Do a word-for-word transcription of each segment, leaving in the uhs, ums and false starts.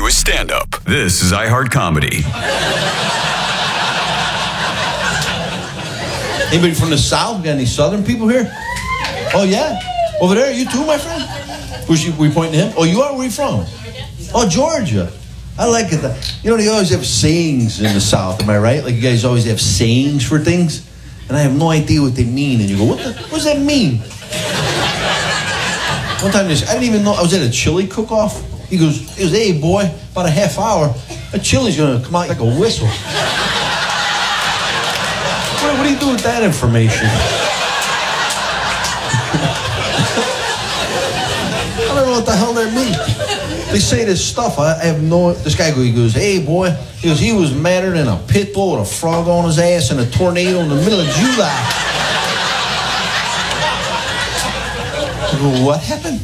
is stand-up. This is iHeart Comedy. Anybody from the South? Got any Southern people here? Oh, yeah? Over there? You too, my friend? Was you, were you pointing to him? Oh, you are? Where are you from? Oh, Georgia. I like it. You know, they always have sayings in the South, am I right? Like, you guys always have sayings for things? And I have no idea what they mean. And you go, what, the, what does that mean? One time, this, I didn't even know. I was at a chili cook-off. He goes, he goes, hey, boy, about a half hour, that chili's going to come out like a whistle. What, what do you do with that information? I don't know what the hell that means. They say this stuff. I, I have no... This guy goes, he goes, hey, boy. He goes, he was madder than a pit bull with a frog on his ass and a tornado in the middle of July. I go, what happened?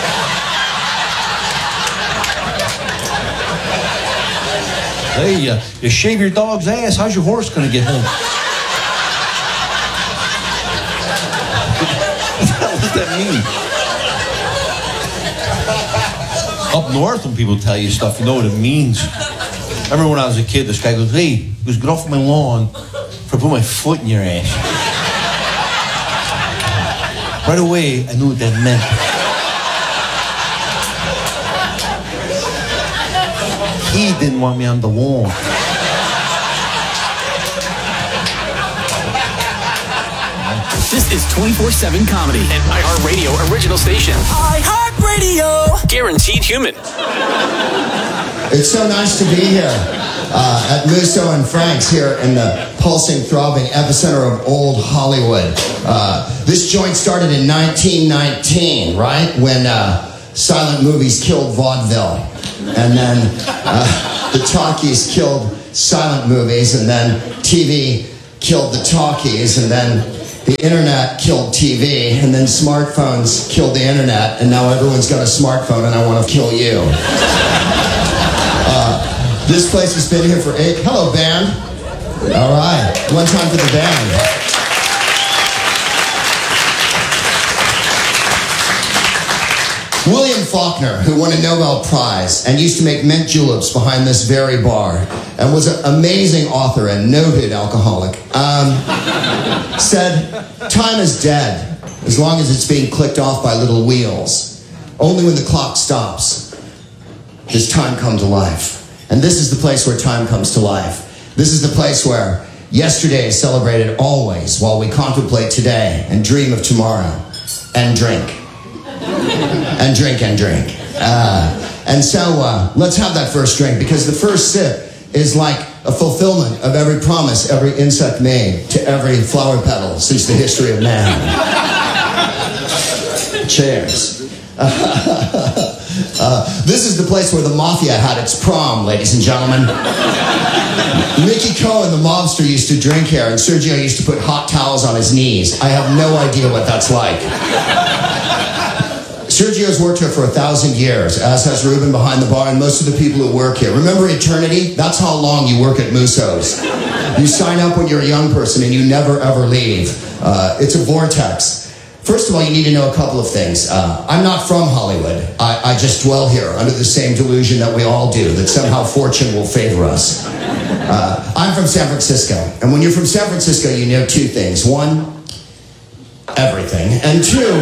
Hey, uh, you shave your dog's ass, how's your horse going to get home? What does that mean? Up north, when people tell you stuff, you know what it means. I remember when I was a kid, this guy goes, hey, he goes, get off my lawn before I put my foot in your ass. Right away, I knew what that meant. He didn't want me on the lawn. This is twenty-four seven Comedy, an iHeartRadio original station. iHeartRadio! Guaranteed human. It's so nice to be here uh, at Musso and Frank's here in the pulsing, throbbing epicenter of old Hollywood. Uh, this joint started in nineteen nineteen, right? When uh, silent movies killed vaudeville. And then uh, the talkies killed silent movies, and then T V killed the talkies, and then the internet killed T V, and then smartphones killed the internet, and now everyone's got a smartphone, and I want to kill you. Uh, this place has been here for eight... Hello, band. All right. One time for the band. William Faulkner, who won a Nobel Prize and used to make mint juleps behind this very bar, and was an amazing author and noted alcoholic, um, said, time is dead as long as it's being clicked off by little wheels. Only when the clock stops does time come to life. And this is the place where time comes to life. This is the place where yesterday is celebrated always while we contemplate today and dream of tomorrow and drink. And drink and drink. Uh, and so uh, let's have that first drink, because the first sip is like a fulfillment of every promise every insect made to every flower petal since the history of man. Cheers. uh, this is the place where the mafia had its prom, ladies and gentlemen. Mickey Cohen, the mobster, used to drink here, and Sergio used to put hot towels on his knees. I have no idea what that's like. Sergio's worked here for a thousand years, as has Ruben behind the bar and most of the people who work here. Remember eternity? That's how long you work at Musso's. You sign up when you're a young person and you never ever leave. Uh, it's a vortex. First of all, you need to know a couple of things. Uh, I'm not from Hollywood. I, I just dwell here under the same delusion that we all do, that somehow fortune will favor us. Uh, I'm from San Francisco. And when you're from San Francisco, you know two things. One, everything. And two...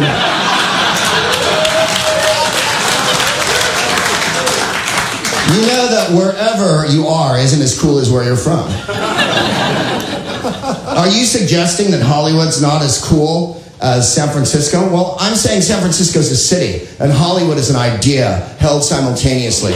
you know that wherever you are isn't as cool as where you're from. Are you suggesting that Hollywood's not as cool as San Francisco? Well, I'm saying San Francisco's a city, and Hollywood is an idea held simultaneously.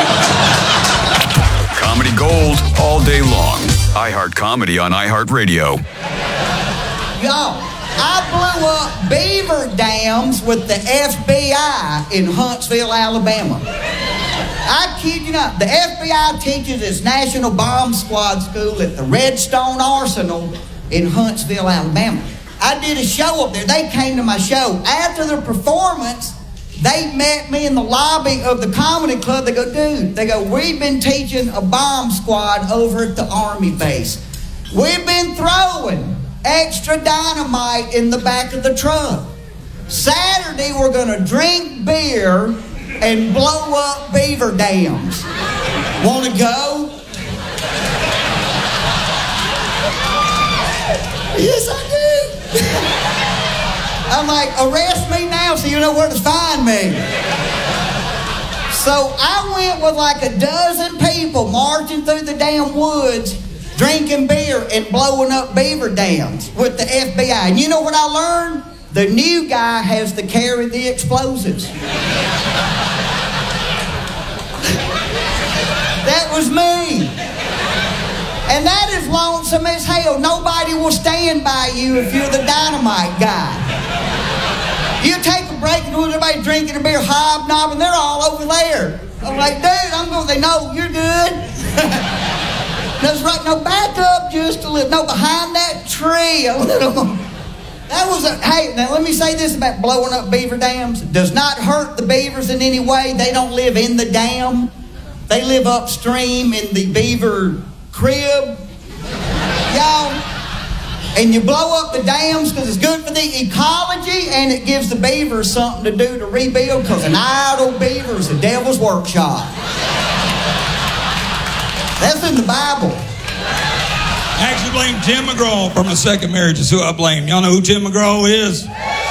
Comedy gold all day long. iHeart Comedy on iHeartRadio. Y'all, I blew up beaver dams with the F B I in Huntsville, Alabama. I kid you not, the F B I teaches its National Bomb Squad School at the Redstone Arsenal in Huntsville, Alabama. I did a show up there. They came to my show. After the performance, they met me in the lobby of the comedy club. They go, dude, they go, we've been teaching a bomb squad over at the Army base. We've been throwing extra dynamite in the back of the truck. Saturday, we're going to drink beer and blow up beaver dams. Want to go? Yes, I do. I'm like, arrest me now so you know where to find me. So I went with like a dozen people marching through the damn woods, drinking beer and blowing up beaver dams with the F B I. And you know what I learned? The new guy has to carry the explosives. That was me. And that is lonesome as hell. Nobody will stand by you if you're the dynamite guy. You take a break and everybody drinking a beer, hobnobbing, they're all over there. I'm like, dude, I'm going, they know you're good. That's right. No, back up just a little. No, behind that tree a little. That was a, hey, now let me say this about blowing up beaver dams. It does not hurt the beavers in any way. They don't live in the dam. They live upstream in the beaver crib. Y'all. And you blow up the dams because it's good for the ecology and it gives the beavers something to do to rebuild, because an idle beaver is the devil's workshop. That's in the Bible. I actually blame Tim McGraw for my second marriage is who I blame. Y'all know who Tim McGraw is?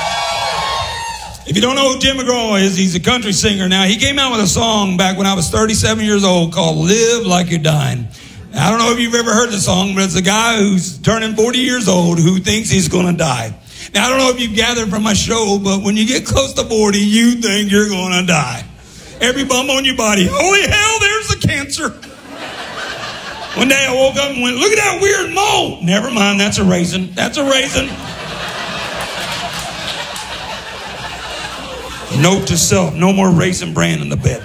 If you don't know who Tim McGraw is, he's a country singer now. He came out with a song back when I was thirty-seven years old called Live Like You're Dying. Now, I don't know if you've ever heard the song, but it's a guy who's turning forty years old who thinks he's going to die. Now, I don't know if you've gathered from my show, but when you get close to forty, you think you're going to die. Every bump on your body, holy hell, there's the cancer. One day I woke up and went, look at that weird mole. Never mind, that's a raisin. That's a raisin. Note to self, no more Raisin Bran in the bed.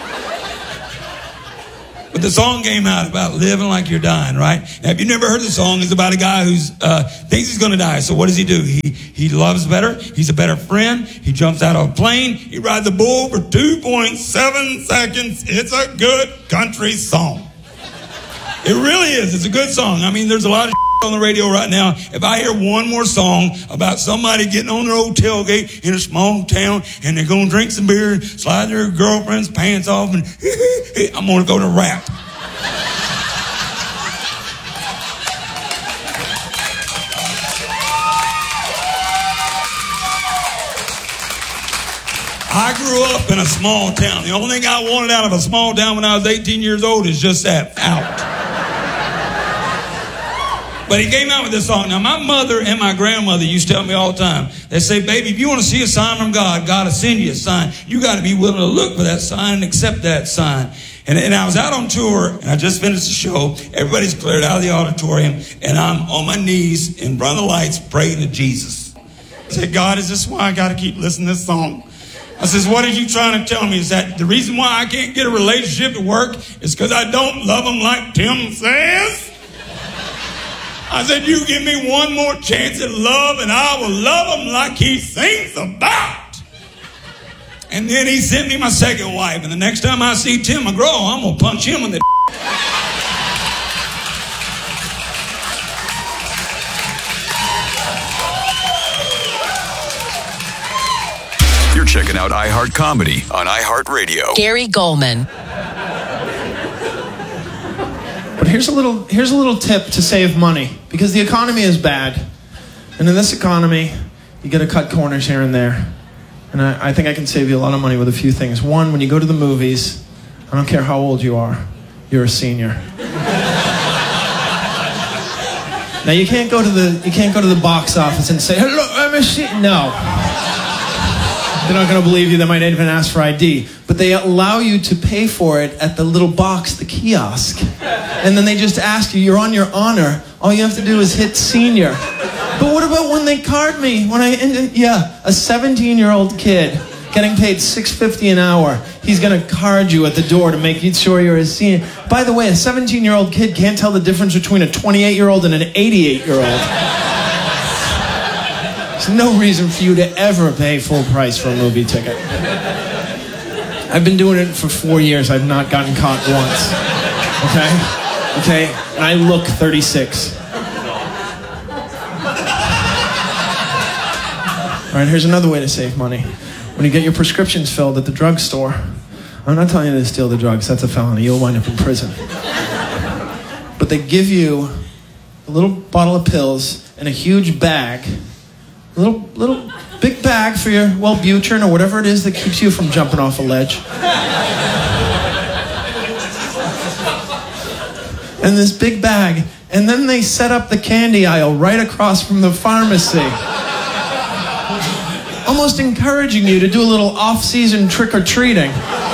But the song came out about living like you're dying, right? Now, if you've never heard the song, it's about a guy who uh, thinks he's going to die. So what does he do? He he loves better. He's a better friend. He jumps out of a plane. He rides a bull for two point seven seconds. It's a good country song. It really is. It's a good song. I mean, there's a lot of on the radio right now. If I hear one more song about somebody getting on their old tailgate in a small town and they're going to drink some beer, slide their girlfriend's pants off, and I'm going to go to rap. I grew up in a small town. The only thing I wanted out of a small town when I was eighteen years old is just that, out. But he came out with this song. Now, my mother and my grandmother used to tell me all the time. They say, baby, if you want to see a sign from God, God will send you a sign. You got to be willing to look for that sign and accept that sign. And, and I was out on tour, and I just finished the show. Everybody's cleared out of the auditorium, and I'm on my knees in front of the lights praying to Jesus. I said, God, is this why I got to keep listening to this song? I says, what are you trying to tell me? Is that the reason why I can't get a relationship to work is because I don't love him like Tim says? I said, you give me one more chance at love and I will love him like he sings about. And then he sent me my second wife. And the next time I see Tim McGraw, I'm going to punch him in the You're checking out iHeart Comedy on iHeartRadio. Gary Goldman. But here's a little here's a little tip to save money, because the economy is bad. And in this economy, you got to cut corners here and there. And I, I think I can save you a lot of money with a few things. One, when you go to the movies, I don't care how old you are, you're a senior. Now you can't go to the you can't go to the box office and say, hello, I'm a senior. No. They're not going to believe you. They might even ask for I D. But they allow you to pay for it at the little box, the kiosk. And then they just ask you, you're on your honor. All you have to do is hit senior. But what about when they card me? When I, yeah, a seventeen-year-old kid getting paid six fifty an hour. He's going to card you at the door to make sure you're a senior. By the way, a seventeen-year-old kid can't tell the difference between a twenty-eight-year-old and an eighty-eight-year-old. There's no reason for you to ever pay full price for a movie ticket. I've been doing it for four years. I've not gotten caught once. Okay? Okay? And I look thirty-six. All right, here's another way to save money. When you get your prescriptions filled at the drugstore, I'm not telling you to steal the drugs. That's a felony. You'll wind up in prison. But they give you a little bottle of pills and a huge bag. A little, little big bag for your Wellbutrin or whatever it is that keeps you from jumping off a ledge. And this big bag. And then they set up the candy aisle right across from the pharmacy. Almost encouraging you to do a little off-season trick-or-treating.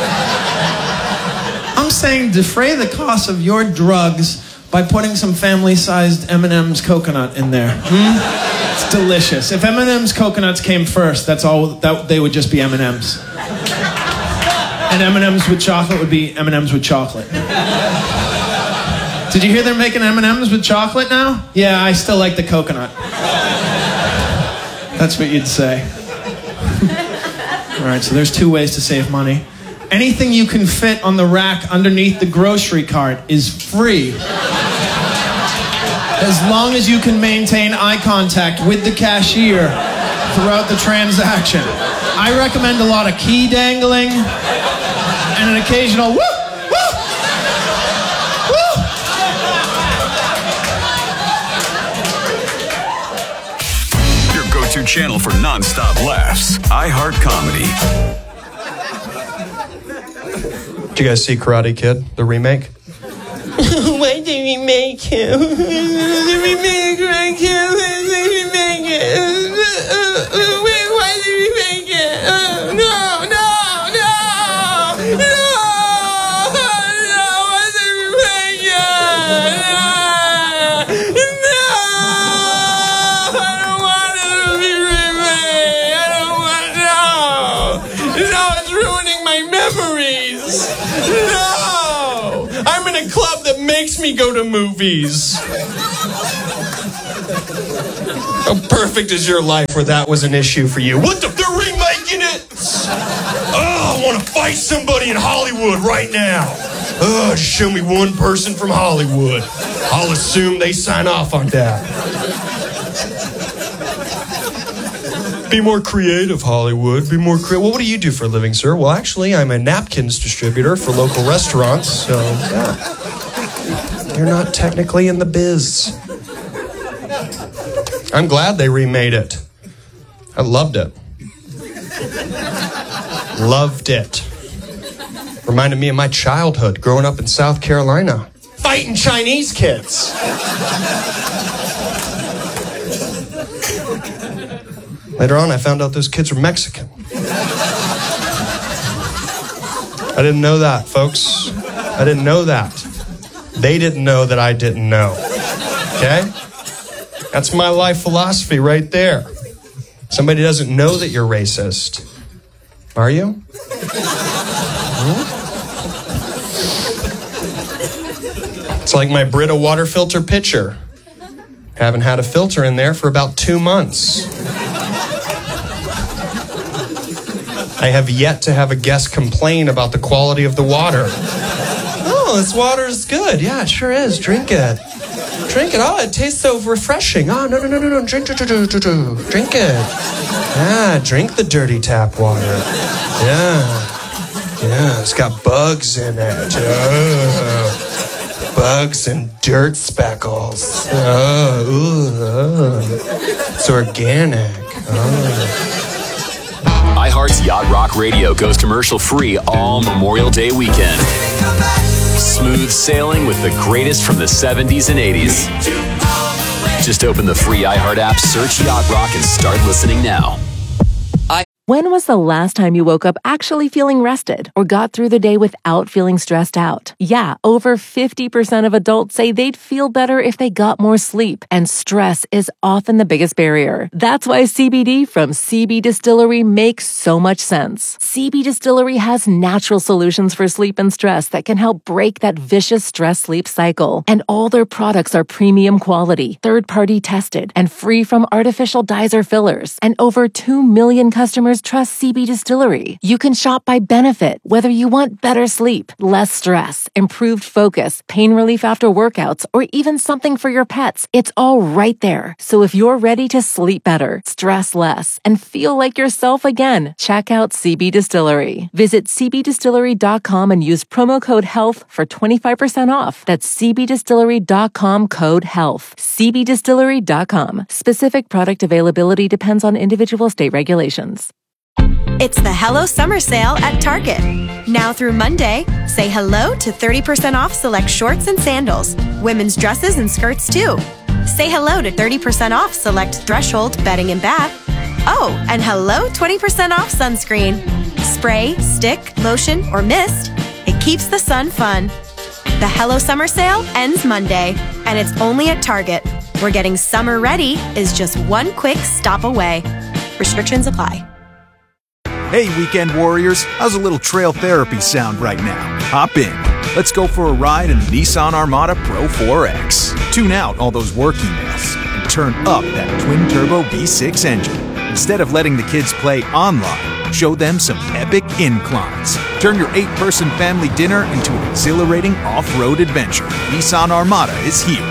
I'm saying defray the cost of your drugs by putting some family-sized M and M's coconut in there. Hmm? It's delicious. If M and M's coconuts came first, that's all. That they would just be M and M's. And M and M's with chocolate would be M and M's with chocolate. Did you hear they're making M and M's with chocolate now? Yeah, I still like the coconut. That's what you'd say. All right, so there's two ways to save money. Anything you can fit on the rack underneath the grocery cart is free. As long as you can maintain eye contact with the cashier throughout the transaction. I recommend a lot of key dangling and an occasional woo, woo, woo. Your go-to channel for non-stop laughs. iHeart Comedy. Did you guys see Karate Kid, the remake? Why did we make him? Why did we make him? Why did we make it? Why did we make it? No, no, no, no, no, why did we make it? No, I don't want it to be remade. I don't want, no, no, it's ruining my memories. No, I'm in a club that makes me go to movies. How perfect is your life where that was an issue for you? What the? They're remaking it! Oh, I want to fight somebody in Hollywood right now. Oh, just show me one person from Hollywood. I'll assume they sign off on that. Be more creative, Hollywood. Be more creative. Well, what do you do for a living, sir? Well, actually, I'm a napkins distributor for local restaurants, so yeah. You're not technically in the biz. I'm glad they remade it. I loved it. Loved it. Reminded me of my childhood growing up in South Carolina. Fighting Chinese kids. Later on, I found out those kids were Mexican. I didn't know that, folks. I didn't know that. They didn't know that I didn't know. Okay? That's my life philosophy right there. Somebody doesn't know that you're racist. Are you? Hmm? It's like my Brita water filter pitcher. Haven't had a filter in there for about two months. I have yet to have a guest complain about the quality of the water. Oh, this water is good. Yeah, it sure is. Drink it. Drink it. Oh, it tastes so refreshing. Oh, no, no, no, no, no. Drink, drink, drink, drink, drink it. Yeah, drink the dirty tap water. Yeah. Yeah, it's got bugs in it. Oh, bugs and dirt speckles. Oh, ooh, oh. It's organic. Oh. iHeart's Yacht Rock Radio goes commercial free all Memorial Day weekend. Smooth sailing with the greatest from the seventies and eighties. Just open the free iHeart app, search Yacht Rock, and start listening now. When was the last time you woke up actually feeling rested or got through the day without feeling stressed out? Yeah, over fifty percent of adults say they'd feel better if they got more sleep, and stress is often the biggest barrier. That's why C B D from C B Distillery makes so much sense. C B Distillery has natural solutions for sleep and stress that can help break that vicious stress-sleep cycle. And all their products are premium quality, third-party tested, and free from artificial dyes or fillers. And over two million customers customers trust C B Distillery. You can shop by benefit, whether you want better sleep, less stress, improved focus, pain relief after workouts, or even something for your pets. It's all right there. So if you're ready to sleep better, stress less, and feel like yourself again, check out C B Distillery. Visit c b distillery dot com and use promo code HEALTH for twenty-five percent off. That's c b distillery dot com code HEALTH. c b distillery dot com. Specific product availability depends on individual state regulations. It's the Hello Summer Sale at Target. Now through Monday, say hello to thirty percent off select shorts and sandals, women's dresses and skirts too. Say hello to thirty percent off select Threshold bedding and bath. Oh, and hello twenty percent off sunscreen. Spray, stick, lotion, or mist. It keeps the sun fun. The Hello Summer Sale ends Monday, and it's only at Target, where getting summer ready is just one quick stop away. Restrictions apply. Hey, weekend warriors, how's a little trail therapy sound right now? Hop in. Let's go for a ride in the Nissan Armada Pro four X. Tune out all those work emails and turn up that twin-turbo V six engine. Instead of letting the kids play online, show them some epic inclines. Turn your eight-person family dinner into an exhilarating off-road adventure. Nissan Armada is here.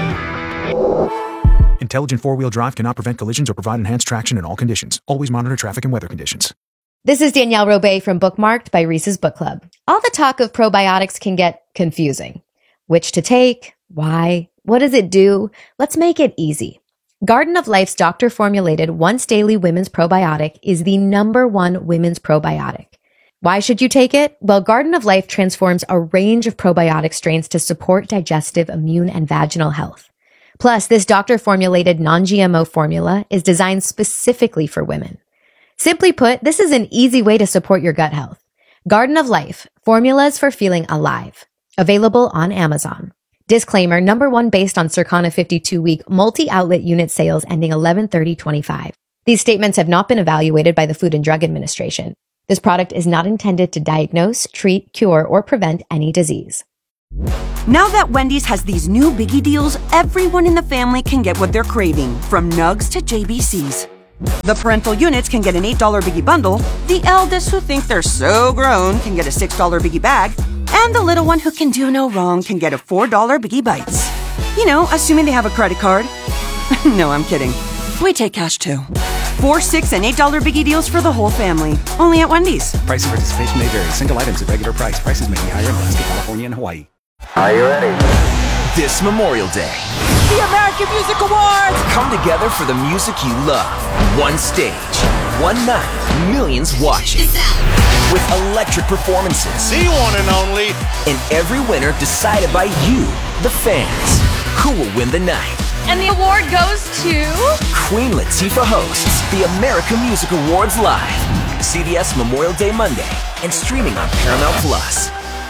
Intelligent four-wheel drive cannot prevent collisions or provide enhanced traction in all conditions. Always monitor traffic and weather conditions. This is Danielle Robay from Bookmarked by Reese's Book Club. All the talk of probiotics can get confusing. Which to take? Why? What does it do? Let's make it easy. Garden of Life's doctor-formulated once-daily women's probiotic is the number one women's probiotic. Why should you take it? Well, Garden of Life transforms a range of probiotic strains to support digestive, immune, and vaginal health. Plus, this doctor-formulated non-G M O formula is designed specifically for women. Simply put, this is an easy way to support your gut health. Garden of Life, formulas for feeling alive. Available on Amazon. Disclaimer, number one based on Circana fifty-two week multi-outlet unit sales ending eleven thirty twenty-five. These statements have not been evaluated by the Food and Drug Administration. This product is not intended to diagnose, treat, cure, or prevent any disease. Now that Wendy's has these new biggie deals, everyone in the family can get what they're craving, from nugs to J B Cs. The parental units can get an eight dollar biggie bundle, the eldest who think they're so grown can get a six dollar biggie bag, and the little one who can do no wrong can get a four dollar biggie bites. You know, assuming they have a credit card. No, I'm kidding. We take cash too. Four, six, and eight dollar biggie deals for the whole family. Only at Wendy's. Price and participation may vary. Single items at regular price. Prices may be higher in Alaska, California, and Hawaii. Are you ready? This Memorial Day, the American Music Awards come together for the music you love. One stage, one night, millions watching. With electric performances. The one and only. And every winner decided by you, the fans. Who will win the night? And the award goes to... Queen Latifah hosts the American Music Awards live. C B S Memorial Day Monday and streaming on Paramount Plus.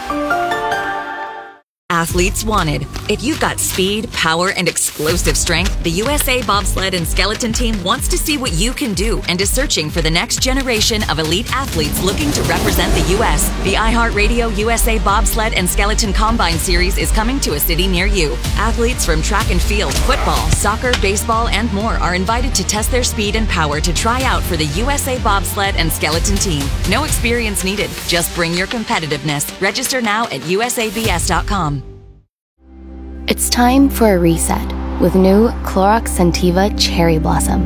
Athletes wanted. If you've got speed, power, and explosive strength, the U S A Bobsled and Skeleton Team wants to see what you can do and is searching for the next generation of elite athletes looking to represent the U S The iHeartRadio U S A Bobsled and Skeleton Combine Series is coming to a city near you. Athletes from track and field, football, soccer, baseball, and more are invited to test their speed and power to try out for the U S A Bobsled and Skeleton Team. No experience needed. Just bring your competitiveness. Register now at U S A B S dot com. It's time for a reset with new Clorox Scentiva Cherry Blossom.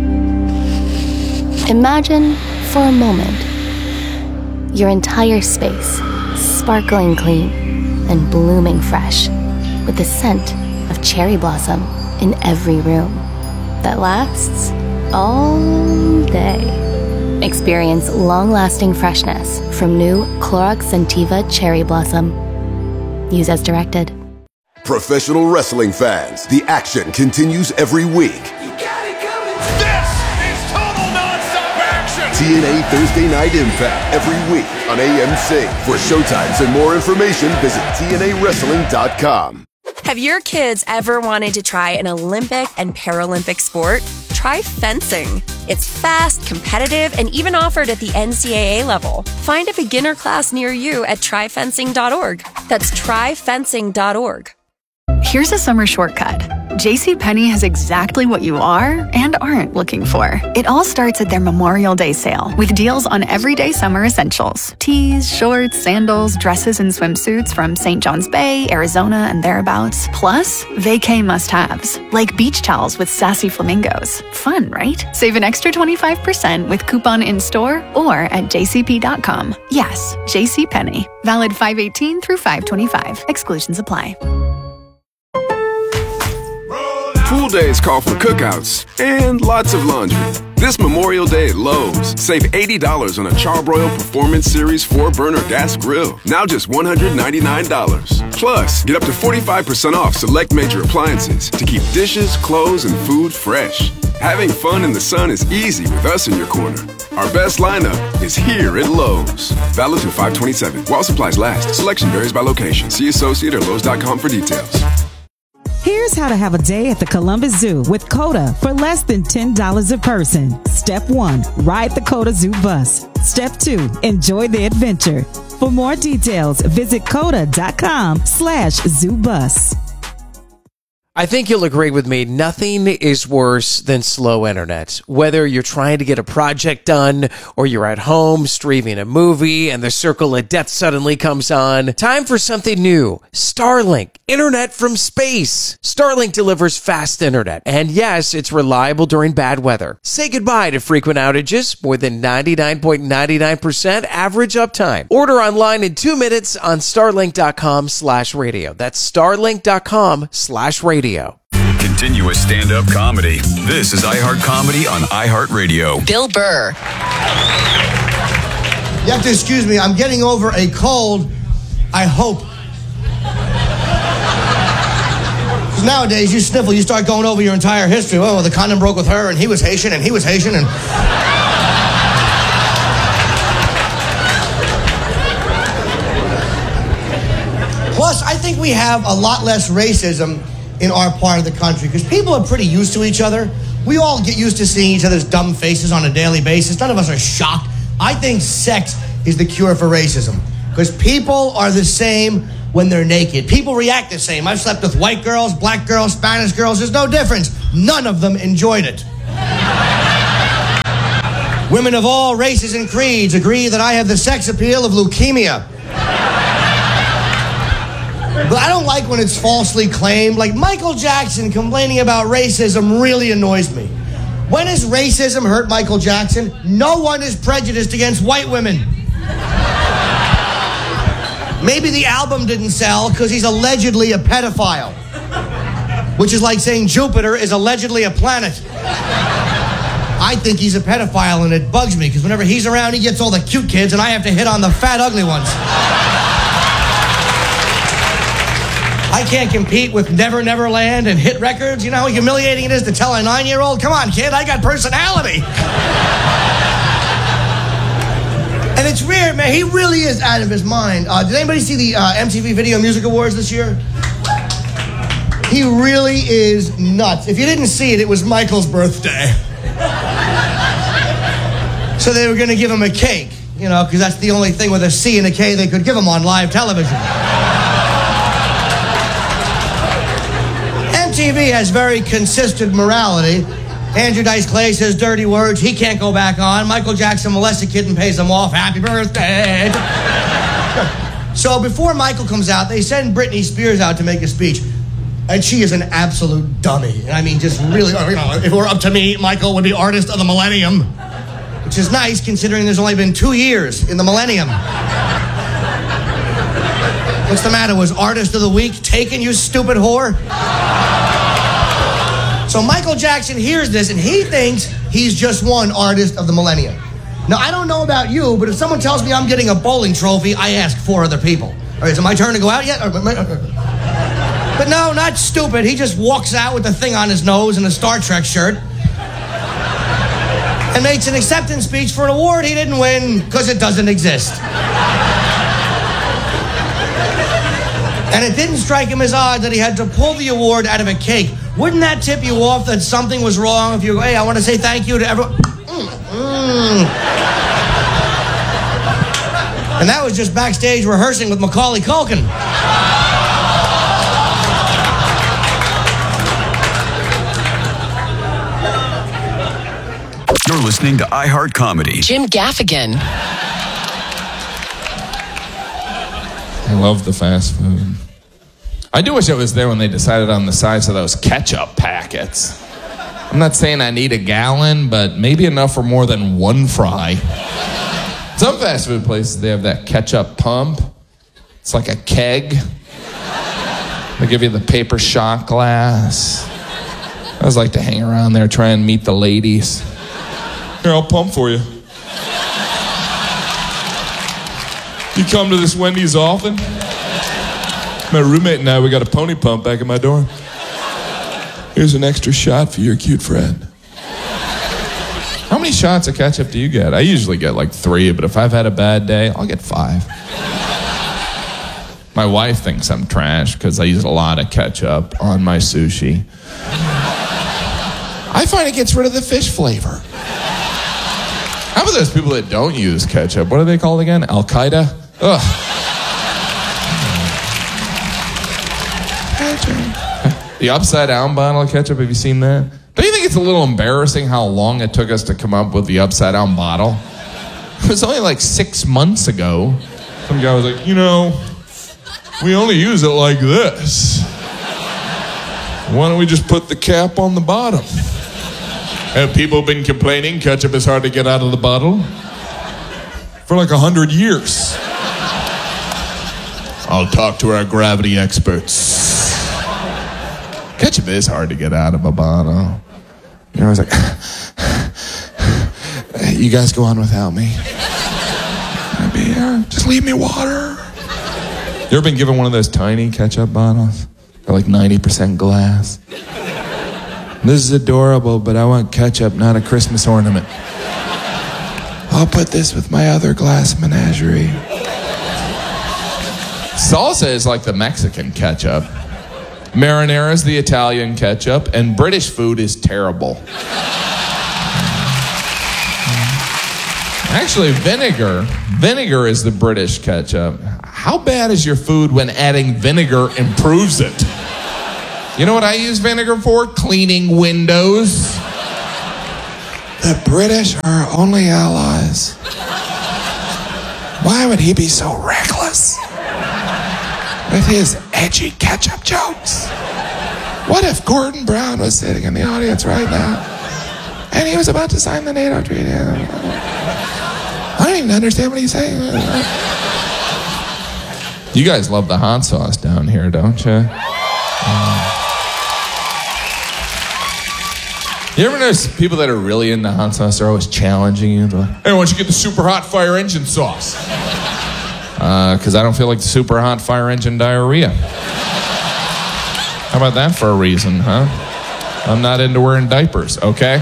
Imagine, for a moment, your entire space sparkling clean and blooming fresh with the scent of cherry blossom in every room that lasts all day. Experience long-lasting freshness from new Clorox Scentiva Cherry Blossom. Use as directed. Professional wrestling fans, the action continues every week. You got it coming. This is total nonstop action. T N A Thursday Night Impact every week on A M C. For showtimes and more information, visit T N A wrestling dot com. Have your kids ever wanted to try an Olympic and Paralympic sport? Try fencing. It's fast, competitive, and even offered at the N C double A level. Find a beginner class near you at try fencing dot org. That's try fencing dot org. Here's a summer shortcut. JCPenney has exactly what you are and aren't looking for. It all starts at their Memorial Day sale with deals on everyday summer essentials. Tees, shorts, sandals, dresses, and swimsuits from Saint John's Bay, Arizona, and thereabouts. Plus, vacay must-haves, like beach towels with sassy flamingos. Fun, right? Save an extra twenty-five percent with coupon in-store or at j c p dot com. Yes, JCPenney. Valid five eighteen through five twenty-five. Exclusions apply. Pool days call for cookouts and lots of laundry. This Memorial Day at Lowe's, save eighty dollars on a Charbroil Performance Series four burner gas grill. Now just one hundred ninety-nine dollars. Plus, get up to forty-five percent off select major appliances to keep dishes, clothes, and food fresh. Having fun in the sun is easy with us in your corner. Our best lineup is here at Lowe's. Valid through five twenty-seven. While supplies last. Selection varies by location. See associate or lowes dot com for details. Here's how to have a day at the Columbus Zoo with COTA for less than ten dollars a person. Step one, ride the COTA Zoo bus. Step two, enjoy the adventure. For more details, visit COTA dot com slash zoo bus. I think you'll agree with me, nothing is worse than slow internet. Whether you're trying to get a project done or you're at home streaming a movie and the circle of death suddenly comes on, time for something new. Starlink, internet from space. Starlink delivers fast internet. And yes, it's reliable during bad weather. Say goodbye to frequent outages, more than ninety-nine point nine nine percent average uptime. Order online in two minutes on starlink dot com slash radio. That's starlink dot com slash radio. Continuous stand-up comedy. This is iHeart Comedy on iHeartRadio. Bill Burr. You have to excuse me. I'm getting over a cold. I hope. Because nowadays, you sniffle, you start going over your entire history. Oh, the condom broke with her, and he was Haitian, and he was Haitian, and... Plus, I think we have a lot less racism in our part of the country because people are pretty used to each other. We all get used to seeing each other's dumb faces on a daily basis. None of us are shocked. I think sex is the cure for racism because people are the same when they're naked. People react the same. I've slept with white girls, black girls, Spanish girls. There's no difference. None of them enjoyed it. Women of all races and creeds agree that I have the sex appeal of leukemia. But I don't like when it's falsely claimed. Like Michael Jackson complaining about racism really annoys me. When has racism hurt Michael Jackson? No one is prejudiced against white women. Maybe the album didn't sell because he's allegedly a pedophile. Which is like saying Jupiter is allegedly a planet. I think he's a pedophile and it bugs me because whenever he's around he gets all the cute kids and I have to hit on the fat ugly ones. I can't compete with Never Never Land and hit records. You know how humiliating it is to tell a nine-year-old, come on, kid, I got personality. And it's weird, man. He really is out of his mind. Uh, did anybody see the uh, M T V Video Music Awards this year? He really is nuts. If you didn't see it, it was Michael's birthday. So they were going to give him a cake, you know, because that's the only thing with a C and a K they could give him on live television. M T V has very consistent morality. Andrew Dice Clay says dirty words. He can't go back on. Michael Jackson molests a kid and pays them off. Happy birthday. So before Michael comes out, they send Britney Spears out to make a speech. And she is an absolute dummy. And I mean, just really, you know, if it were up to me, Michael would be artist of the millennium. Which is nice considering there's only been two years in the millennium. What's the matter? Was artist of the week taken, you stupid whore? So Michael Jackson hears this and he thinks he's just won artist of the millennium. Now, I don't know about you, but if someone tells me I'm getting a bowling trophy, I ask four other people. All right, is it my turn to go out yet? But no, not stupid. He just walks out with the thing on his nose and a Star Trek shirt and makes an acceptance speech for an award he didn't win because it doesn't exist. And it didn't strike him as odd that he had to pull the award out of a cake. Wouldn't that tip you off that something was wrong if you go, hey, I want to say thank you to everyone? Mm, mm. And that was just backstage rehearsing with Macaulay Culkin. You're listening to iHeart Comedy. Jim Gaffigan. I love the fast food. I do wish it was there when they decided on the size of those ketchup packets. I'm not saying I need a gallon, but maybe enough for more than one fry. Some fast food places, they have that ketchup pump. It's like a keg. They give you the paper shot glass. I always like to hang around there, try and meet the ladies. Here, I'll pump for you. You come to this Wendy's often? My roommate and I, we got a pony pump back at my dorm. Here's an extra shot for your cute friend. How many shots of ketchup do you get? I usually get like three, but if I've had a bad day, I'll get five. My wife thinks I'm trash because I use a lot of ketchup on my sushi. I find it gets rid of the fish flavor. How about those people that don't use ketchup? What are they called again? Al-Qaeda? Ugh. The upside down bottle of ketchup, have you seen that? Don't you think it's a little embarrassing how long it took us to come up with the upside down bottle? It was only like six months ago. Some guy was like, you know, we only use it like this. Why don't we just put the cap on the bottom? Have people been complaining ketchup is hard to get out of the bottle? For like a hundred years. I'll talk to our gravity experts. Ketchup is hard to get out of a bottle. You know, I was like, you guys go on without me. I'll be here. Just leave me water. You ever been given one of those tiny ketchup bottles? They're like ninety percent glass. This is adorable, but I want ketchup, not a Christmas ornament. I'll put this with my other glass menagerie. Salsa is like the Mexican ketchup. Marinara is the Italian ketchup, and British food is terrible. Actually, vinegar. Vinegar is the British ketchup. How bad is your food when adding vinegar improves it? You know what I use vinegar for? Cleaning windows. The British are our only allies. Why would he be so reckless with his edgy ketchup jokes? What if Gordon Brown was sitting in the audience right now and he was about to sign the NATO treaty? I don't even understand what he's saying. You guys love the hot sauce down here, don't you? Um, you ever notice people that are really into hot sauce are always challenging you? They're like, hey, why don't you get the super hot fire engine sauce? Because uh, I don't feel like the super hot fire engine diarrhea. How about that for a reason, huh? I'm not into wearing diapers, okay?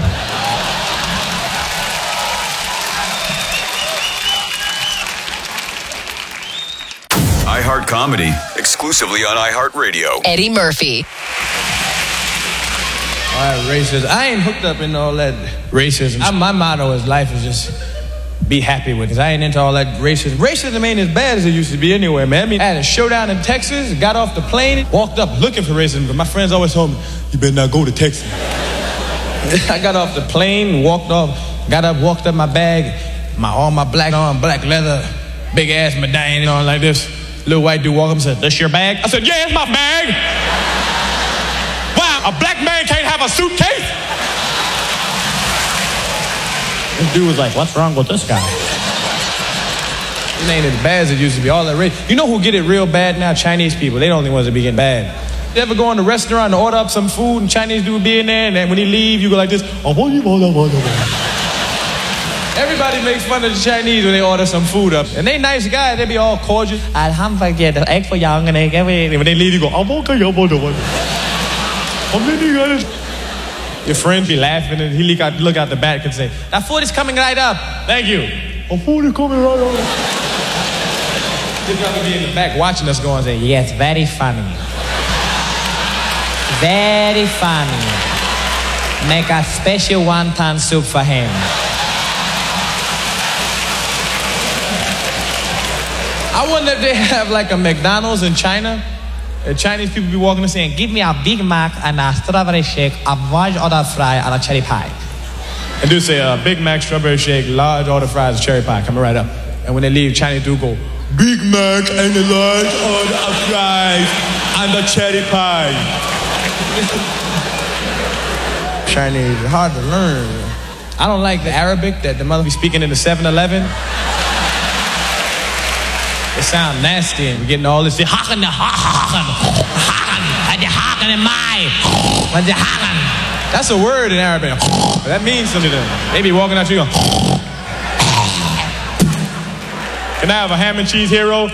iHeart Comedy, exclusively on iHeartRadio. Eddie Murphy. All right, racism. I ain't hooked up in all that racism. I, my motto is life is just be happy with it. I ain't into all that racism. Racism ain't as bad as it used to be anyway, man. I mean, I had a showdown in Texas, got off the plane, walked up looking for racism, but my friends always told me, you better not go to Texas. I got off the plane, walked off, got up, walked up my bag, my all my black on, black leather, big ass medallion on like this. Little white dude walked up and said, this your bag? I said, yeah, it's my bag. Wow, a black man can't have a suitcase? This dude was like, what's wrong with this guy? It ain't as bad as it used to be. All that race. You know who get it real bad now? Chinese people. They the only ones that be getting bad. You ever go in a restaurant and order up some food and Chinese dude be in there and then when he leave, you go like this. Everybody makes fun of the Chinese when they order some food up. And they nice guys. They be all cordial. Alhamdulillah, egg for young and egg. When they leave, you go, your friend be laughing and he look out, look out the back and say, that food is coming right up. Thank you. Oh, food is coming right up. He'll probably be in the back watching us go and say, yes, very funny. Very funny. Make a special wonton soup for him. I wonder if they have like a McDonald's in China. And Chinese people be walking and saying, give me a Big Mac and a strawberry shake, a large order fry, and a cherry pie. And do say, uh, Big Mac, strawberry shake, large order fries, cherry pie, coming right up. And when they leave, Chinese do go, Big Mac and a large order of fries and a cherry pie. Chinese, hard to learn. I don't like the Arabic that the mother be speaking in the seven eleven. It sound nasty and we're getting all this. Haken, haken, haken, haken in my, haken. That's a word in Arabic. That means something to them. They be walking out to you going, can I have a ham and cheese hero?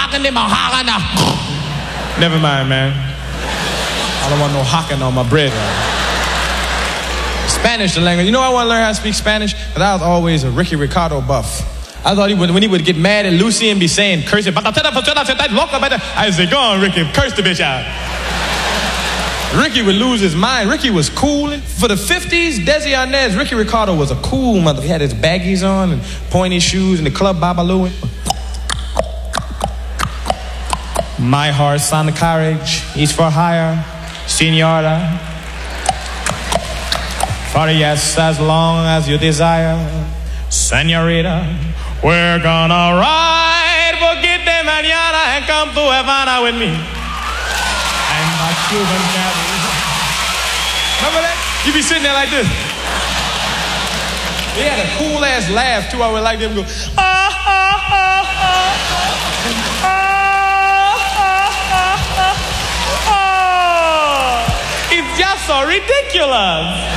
Never mind, man. I don't want no haken on my bread. Spanish, the language. You know I want to learn how to speak Spanish? Because I was always a Ricky Ricardo buff. I thought he would, when he would get mad at Lucy and be saying, curse it. I say, go on, Ricky, curse the bitch out. Ricky would lose his mind. Ricky was cool. For the fifties, Desi Arnaz, Ricky Ricardo was a cool mother. He had his baggies on and pointy shoes and the club Babalu. My horse on the carriage, he's for hire, Senora. For yes, as long as you desire, Senorita, we're gonna ride, forget de mañana, and come to Havana with me. And my Cuban caddy. Remember that? You be sitting there like this. He had a cool ass laugh too. I would like them to go, ah, ah, ah, ah, ah, ah, ah. It's just so ridiculous.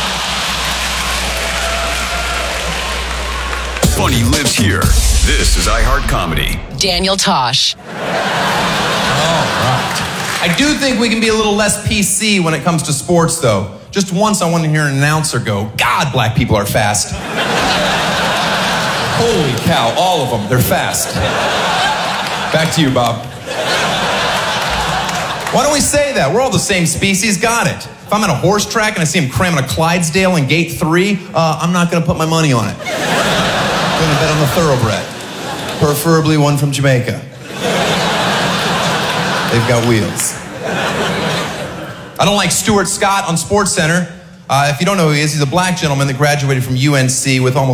Funny lives here. This is iHeart Comedy. Daniel Tosh. All right. I do think we can be a little less P C when it comes to sports, though. Just once I wanted to hear an announcer go, God, black people are fast. Holy cow, all of them, they're fast. Back to you, Bob. Why don't we say that? We're all the same species, got it. If I'm at a horse track and I see him cramming a Clydesdale in gate three, uh, I'm not going to put my money on it. I'm going to bet on the thoroughbred. Preferably one from Jamaica. They've got wheels. I don't like Stuart Scott on SportsCenter. Uh, if you don't know who he is, he's a black gentleman that graduated from U N C with almost